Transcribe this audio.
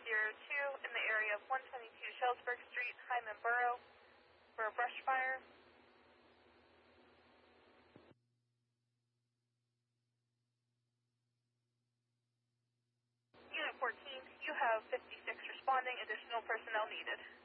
in the area of 122 Shellsburg Street, Hyman Borough, for a brush fire. Unit 14, you have 56 responding, additional personnel needed.